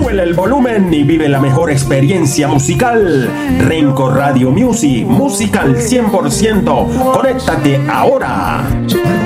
Súbele el volumen y vive la mejor experiencia musical. Renco Radio Music, música al 100%. Conéctate ahora.